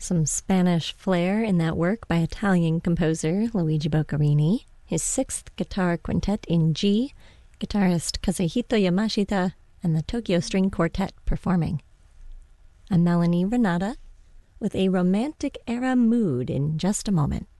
Some Spanish flair in that work by Italian composer Luigi Boccherini, his sixth guitar quintet in G, guitarist Kazuhito Yamashita, and the Tokyo String Quartet performing. I'm Melanie Renata with a romantic era mood in just a moment.